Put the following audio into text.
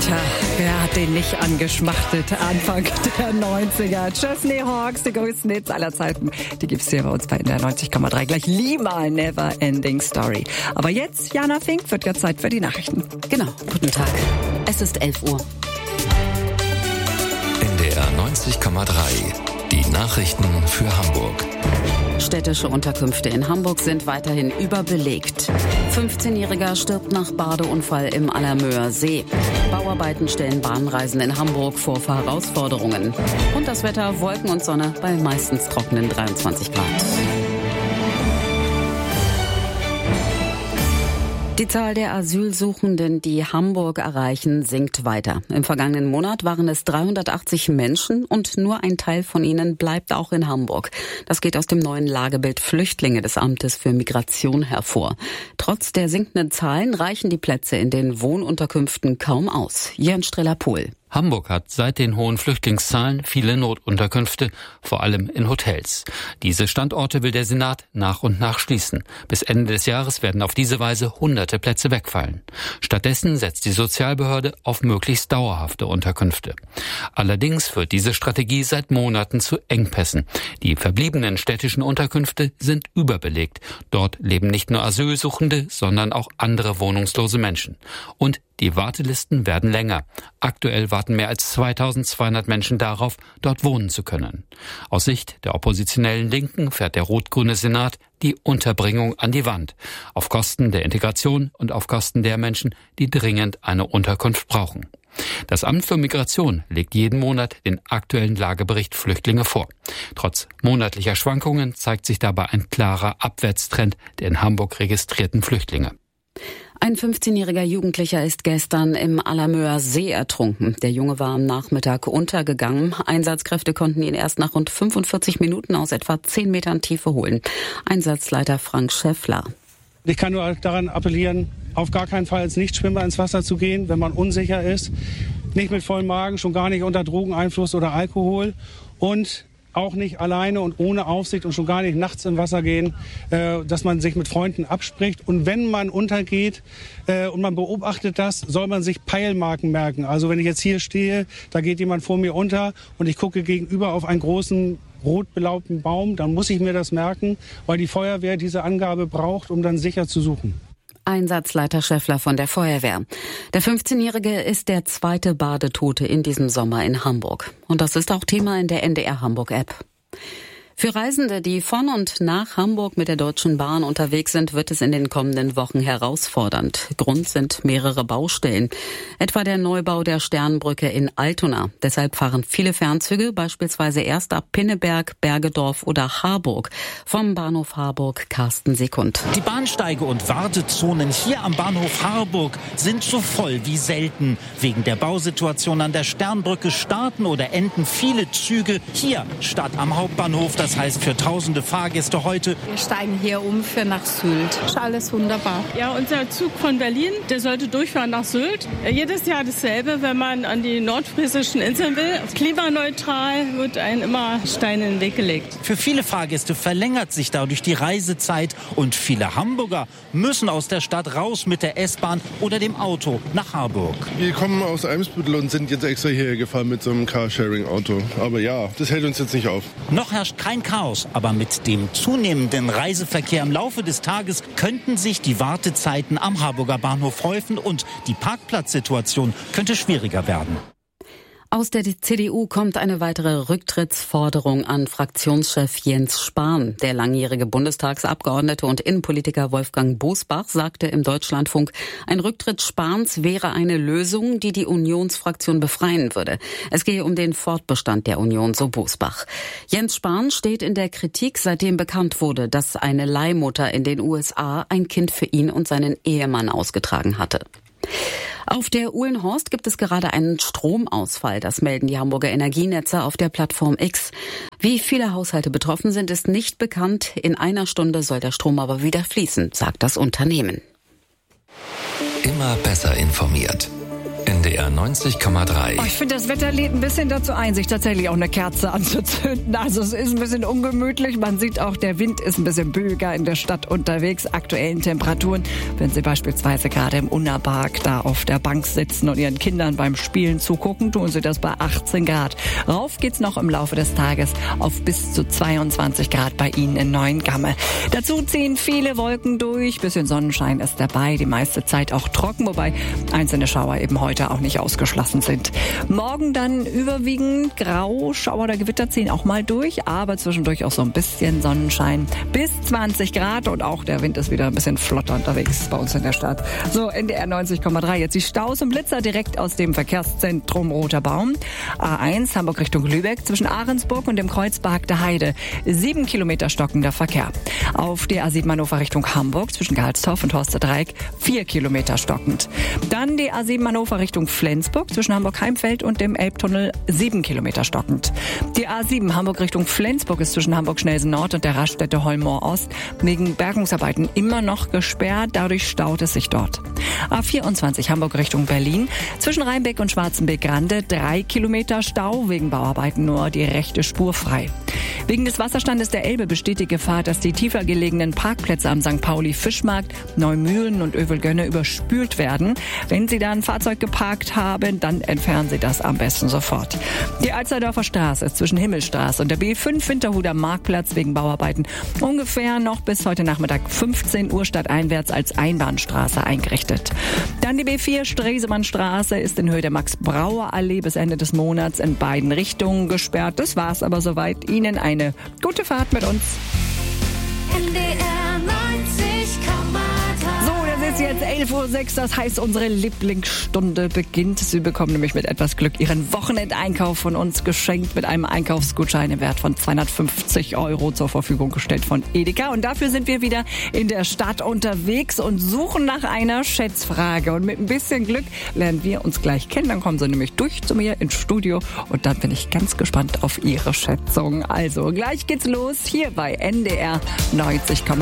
Tja, wer hat den nicht angeschmachtet? Anfang der 90er. Chesney Hawks, die größten Hits aller Zeiten. Die gibt's hier bei uns bei NDR 90,3. Gleich lieber Never Ending Story. Aber jetzt, Jana Fink, wird ja Zeit für die Nachrichten. Genau, guten Tag. Es ist 11 Uhr. NDR 90,3. Die Nachrichten für Hamburg. Städtische Unterkünfte in Hamburg sind weiterhin überbelegt. 15-Jähriger stirbt nach Badeunfall im Allermöer See. Bauarbeiten stellen Bahnreisen in Hamburg vor Herausforderungen. Und das Wetter, Wolken und Sonne bei meistens trockenen 23 Grad. Die Zahl der Asylsuchenden, die Hamburg erreichen, sinkt weiter. Im vergangenen Monat waren es 380 Menschen und nur ein Teil von ihnen bleibt auch in Hamburg. Das geht aus dem neuen Lagebild Flüchtlinge des Amtes für Migration hervor. Trotz der sinkenden Zahlen reichen die Plätze in den Wohnunterkünften kaum aus. Jens Streller-Pohl. Hamburg hat seit den hohen Flüchtlingszahlen viele Notunterkünfte, vor allem in Hotels. Diese Standorte will der Senat nach und nach schließen. Bis Ende des Jahres werden auf diese Weise hunderte Plätze wegfallen. Stattdessen setzt die Sozialbehörde auf möglichst dauerhafte Unterkünfte. Allerdings wird diese Strategie seit Monaten zu Engpässen. Die verbliebenen städtischen Unterkünfte sind überbelegt. Dort leben nicht nur Asylsuchende, sondern auch andere wohnungslose Menschen. Und die Wartelisten werden länger. Aktuell warten mehr als 2200 Menschen darauf, dort wohnen zu können. Aus Sicht der oppositionellen Linken fährt der rot-grüne Senat die Unterbringung an die Wand. Auf Kosten der Integration und auf Kosten der Menschen, die dringend eine Unterkunft brauchen. Das Amt für Migration legt jeden Monat den aktuellen Lagebericht Flüchtlinge vor. Trotz monatlicher Schwankungen zeigt sich dabei ein klarer Abwärtstrend der in Hamburg registrierten Flüchtlinge. Ein 15-jähriger Jugendlicher ist gestern im Allermöer See ertrunken. Der Junge war am Nachmittag untergegangen. Einsatzkräfte konnten ihn erst nach rund 45 Minuten aus etwa 10 Metern Tiefe holen. Einsatzleiter Frank Schäffler. Ich kann nur daran appellieren, auf gar keinen Fall als Nichtschwimmer ins Wasser zu gehen, wenn man unsicher ist. Nicht mit vollem Magen, schon gar nicht unter Drogeneinfluss oder Alkohol. Und auch nicht alleine und ohne Aufsicht und schon gar nicht nachts im Wasser gehen, dass man sich mit Freunden abspricht. Und wenn man untergeht und man beobachtet das, soll man sich Peilmarken merken. Also wenn ich jetzt hier stehe, da geht jemand vor mir unter und ich gucke gegenüber auf einen großen rot belaubten Baum, dann muss ich mir das merken, weil die Feuerwehr diese Angabe braucht, um dann sicher zu suchen. Einsatzleiter Schäffler von der Feuerwehr. Der 15-Jährige ist der zweite Badetote in diesem Sommer in Hamburg. Und das ist auch Thema in der NDR Hamburg-App. Für Reisende, die von und nach Hamburg mit der Deutschen Bahn unterwegs sind, wird es in den kommenden Wochen herausfordernd. Grund sind mehrere Baustellen, etwa der Neubau der Sternbrücke in Altona. Deshalb fahren viele Fernzüge, beispielsweise erst ab Pinneberg, Bergedorf oder Harburg. Vom Bahnhof Harburg, Carsten Sekund. Die Bahnsteige und Wartezonen hier am Bahnhof Harburg sind so voll wie selten. Wegen der Bausituation an der Sternbrücke starten oder enden viele Züge hier statt am Hauptbahnhof. Das heißt für tausende Fahrgäste heute: Wir steigen hier um für nach Sylt. Ist alles wunderbar. Ja, unser Zug von Berlin, der sollte durchfahren nach Sylt. Jedes Jahr dasselbe, wenn man an die nordfriesischen Inseln will. Klimaneutral wird einem immer Stein in den Weg gelegt. Für viele Fahrgäste verlängert sich dadurch die Reisezeit und viele Hamburger müssen aus der Stadt raus mit der S-Bahn oder dem Auto nach Harburg. Wir kommen aus Eimsbüttel und sind jetzt extra hierher gefahren mit so einem Carsharing-Auto. Aber ja, das hält uns jetzt nicht auf. Noch herrscht kein Chaos, aber mit dem zunehmenden Reiseverkehr im Laufe des Tages könnten sich die Wartezeiten am Harburger Bahnhof häufen und die Parkplatzsituation könnte schwieriger werden. Aus der CDU kommt eine weitere Rücktrittsforderung an Fraktionschef Jens Spahn. Der langjährige Bundestagsabgeordnete und Innenpolitiker Wolfgang Bosbach sagte im Deutschlandfunk, ein Rücktritt Spahns wäre eine Lösung, die die Unionsfraktion befreien würde. Es gehe um den Fortbestand der Union, so Bosbach. Jens Spahn steht in der Kritik, seitdem bekannt wurde, dass eine Leihmutter in den USA ein Kind für ihn und seinen Ehemann ausgetragen hatte. Auf der Uhlenhorst gibt es gerade einen Stromausfall. Das melden die Hamburger Energienetze auf der Plattform X. Wie viele Haushalte betroffen sind, ist nicht bekannt. In einer Stunde soll der Strom aber wieder fließen, sagt das Unternehmen. Immer besser informiert. NDR NDR 90,3. Ich finde, das Wetter lädt ein bisschen dazu ein, sich tatsächlich auch eine Kerze anzuzünden. Also es ist ein bisschen ungemütlich. Man sieht auch, der Wind ist ein bisschen böiger in der Stadt unterwegs. Aktuellen Temperaturen, wenn Sie beispielsweise gerade im Unna-Park da auf der Bank sitzen und Ihren Kindern beim Spielen zugucken, tun Sie das bei 18 Grad. Rauf geht's noch im Laufe des Tages auf bis zu 22 Grad bei Ihnen in Neuengamme. Dazu ziehen viele Wolken durch. Bisschen Sonnenschein ist dabei. Die meiste Zeit auch trocken, wobei einzelne Schauer eben heute auch nicht ausgeschlossen sind. Morgen dann überwiegend grau, Schauer oder Gewitter ziehen auch mal durch, aber zwischendurch auch so ein bisschen Sonnenschein. Bis 20 Grad und auch der Wind ist wieder ein bisschen flotter unterwegs bei uns in der Stadt. So, NDR 90,3. Jetzt die Staus und Blitzer direkt aus dem Verkehrszentrum Roter Baum. A1 Hamburg Richtung Lübeck zwischen Ahrensburg und dem Kreuz Behagte Heide. 7 Kilometer stockender Verkehr. Auf der A7 Hannover Richtung Hamburg zwischen Gehaltstorf und Horstedreieck 4 Kilometer stockend. Dann die A7 Hannover Richtung Flensburg zwischen Hamburg-Heimfeld und dem Elbtunnel 7 Kilometer stockend. Die A7 Hamburg Richtung Flensburg ist zwischen Hamburg-Schnelsen Nord und der Raststätte Holmoor Ost wegen Bergungsarbeiten immer noch gesperrt. Dadurch staut es sich dort. A24 Hamburg Richtung Berlin zwischen Rheinbeck und Schwarzenbeck-Grande 3 Kilometer Stau, wegen Bauarbeiten nur die rechte Spur frei. Wegen des Wasserstandes der Elbe besteht die Gefahr, dass die tiefer gelegenen Parkplätze am St. Pauli-Fischmarkt, Neumühlen und Övelgönne überspült werden. Wenn Sie da ein Fahrzeug geparkt haben, dann entfernen Sie das am besten sofort. Die Alsterdorfer Straße ist zwischen Himmelstraße und der B5 Winterhuder Marktplatz wegen Bauarbeiten ungefähr noch bis heute Nachmittag 15 Uhr stadteinwärts als Einbahnstraße eingerichtet. Dann die B4 Stresemannstraße ist in Höhe der Max-Brauer-Allee bis Ende des Monats in beiden Richtungen gesperrt. Das war's aber soweit. Ihnen eine gute Fahrt mit uns. NDR 90,3. So, das ist jetzt 11.06 Uhr. Das heißt, unsere Lieblingsstunde beginnt. Sie bekommen nämlich mit etwas Glück Ihren Wochenendeinkauf von uns geschenkt mit einem Einkaufsgutschein im Wert von 250 € zur Verfügung gestellt von Edeka. Und dafür sind wir wieder in der Stadt unterwegs und suchen nach einer Schätzfrage. Und mit ein bisschen Glück lernen wir uns gleich kennen. Dann kommen Sie nämlich durch zu mir ins Studio und dann bin ich ganz gespannt auf Ihre Schätzung. Also, gleich geht's los hier bei NDR 90,3.